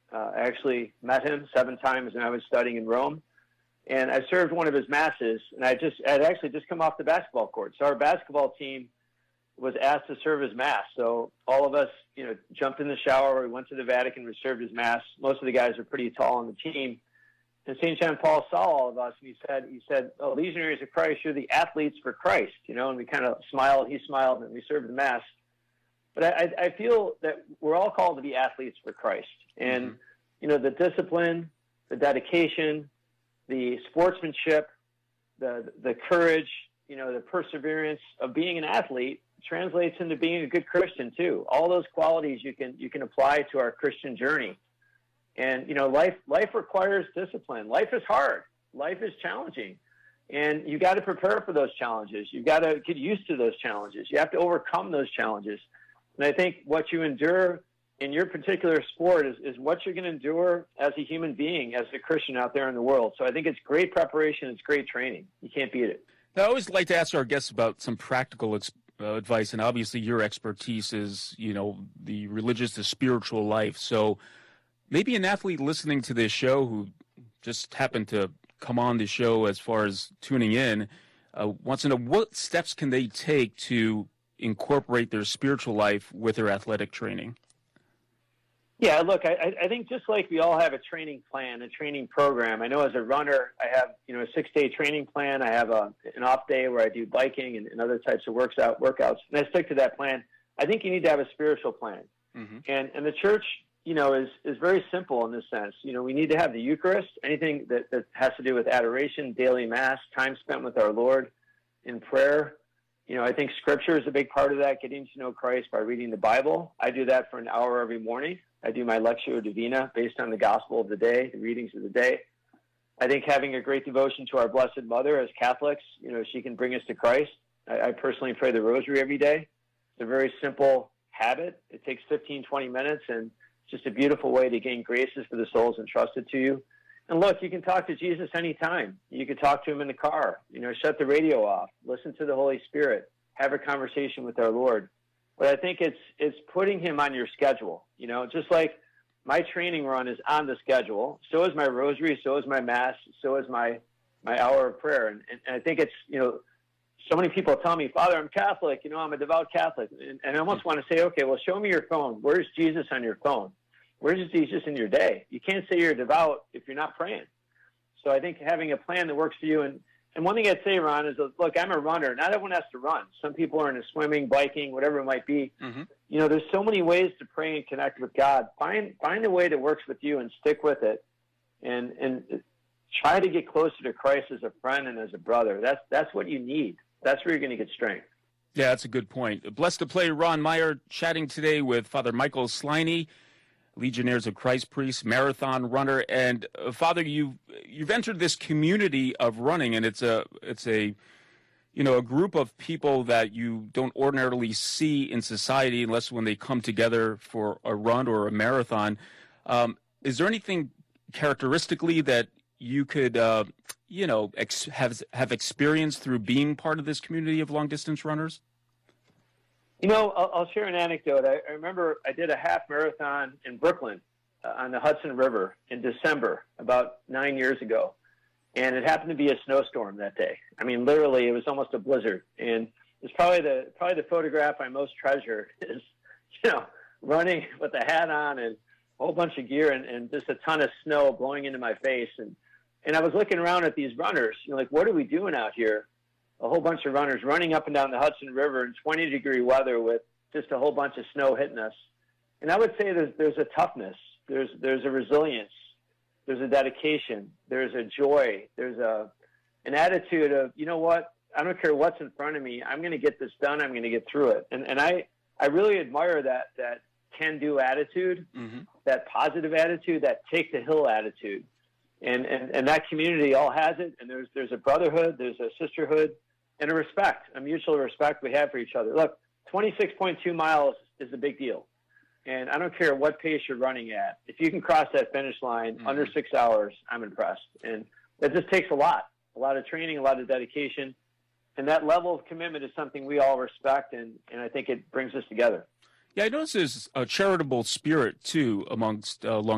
I actually met him 7 times when I was studying in Rome. And I served one of his masses, and I'd actually just come off the basketball court. So our basketball team was asked to serve his mass. So all of us, jumped in the shower. We went to the Vatican. We served his mass. Most of the guys are pretty tall on the team. And St. John Paul saw all of us, and he said, "Oh, Legionaries of Christ, you're the athletes for Christ." And we kind of smiled. He smiled, and we served the mass. But I feel that we're all called to be athletes for Christ. And, the discipline, the dedication, the sportsmanship, the courage, the perseverance of being an athlete translates into being a good Christian too. All those qualities you can apply to our Christian journey. And, life requires discipline. Life is hard. Life is challenging. And you got to prepare for those challenges. You've got to get used to those challenges. You have to overcome those challenges. And I think what you endure in your particular sport is what you're going to endure as a human being, as a Christian out there in the world. So I think it's great preparation. It's great training. You can't beat it. Now, I always like to ask our guests about some practical advice, and obviously your expertise is, the religious, the spiritual life. So maybe an athlete listening to this show who just happened to come on the show as far as tuning in wants to know what steps can they take to incorporate their spiritual life with their athletic training? Yeah, look, I think just like we all have a training plan, a training program. I know as a runner, I have, a 6-day training plan. I have an off day where I do biking and other types of workouts, and I stick to that plan. I think you need to have a spiritual plan. And the church, is very simple in this sense. We need to have the Eucharist, anything that has to do with adoration, daily mass, time spent with our Lord in prayer. I think Scripture is a big part of that, getting to know Christ by reading the Bible. I do that for an hour every morning. I do my Lectio Divina based on the gospel of the day, the readings of the day. I think having a great devotion to our Blessed Mother as Catholics, she can bring us to Christ. I personally pray the Rosary every day. It's a very simple habit. It takes 15, 20 minutes, and it's just a beautiful way to gain graces for the souls entrusted to you. And look, you can talk to Jesus anytime. You can talk to him in the car. Shut the radio off. Listen to the Holy Spirit. Have a conversation with our Lord. But I think it's putting him on your schedule. Just like my training run is on the schedule, so is my rosary, so is my mass, so is my hour of prayer. And I think it's, so many people tell me, "Father, I'm Catholic, I'm a devout Catholic." And I almost want to say, okay, well, show me your phone. Where's Jesus on your phone? Where's Jesus in your day? You can't say you're devout if you're not praying. So I think having a plan that works for you. And one thing I'd say, Ron, is, look, I'm a runner. Not everyone has to run. Some people are into swimming, biking, whatever it might be. There's so many ways to pray and connect with God. Find a way that works with you and stick with it. And try to get closer to Christ as a friend and as a brother. That's what you need. That's where you're going to get strength. Yeah, that's a good point. Blessed to play Ron Meyer, chatting today with Father Michael Sliney, Legionnaires of Christ priest, marathon runner, and Father, you've entered this community of running, and it's a group of people that you don't ordinarily see in society unless when they come together for a run or a marathon. Is there anything characteristically that you could have experienced through being part of this community of long distance runners? I'll share an anecdote. I remember I did a half marathon in Brooklyn on the Hudson River in December, about 9 years ago. And it happened to be a snowstorm that day. I mean, literally, it was almost a blizzard. And it's probably the photograph I most treasure is, running with a hat on and a whole bunch of gear and just a ton of snow blowing into my face. And I was looking around at these runners, what are we doing out here? A whole bunch of runners running up and down the Hudson River in 20-degree weather with just a whole bunch of snow hitting us. And I would say there's a toughness, there's a resilience, there's a dedication, there's a joy, there's an attitude of, you know what, I don't care what's in front of me, I'm going to get this done, I'm going to get through it. And I really admire that can-do attitude, that positive attitude, that take-the-hill attitude. And that community all has it, and there's a brotherhood, there's a sisterhood, and a mutual respect we have for each other. Look, 26.2 miles is a big deal. And I don't care what pace you're running at. If you can cross that finish line under 6 hours, I'm impressed. And that just takes a lot of training, a lot of dedication. And that level of commitment is something we all respect, and I think it brings us together. Yeah, I notice there's a charitable spirit, too, amongst long